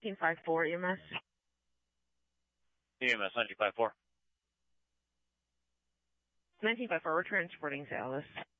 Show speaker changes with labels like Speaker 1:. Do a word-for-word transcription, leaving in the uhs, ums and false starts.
Speaker 1: nineteen five four E M S.
Speaker 2: E M S nineteen five four.
Speaker 1: nineteen five four, we're transporting to Alice.